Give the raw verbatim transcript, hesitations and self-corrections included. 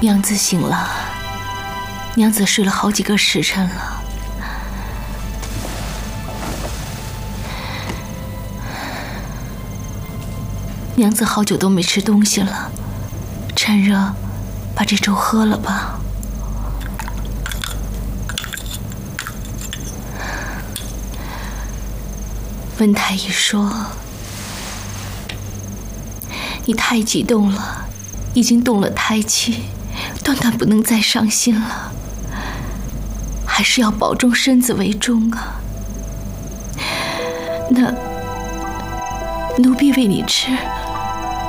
娘子醒了，娘子睡了好几个时辰了。娘子好久都没吃东西了，趁热把这粥喝了吧。温太医说，你太激动了，已经动了胎气，断断不能再伤心了，还是要保重身子为重啊。那奴婢喂你吃。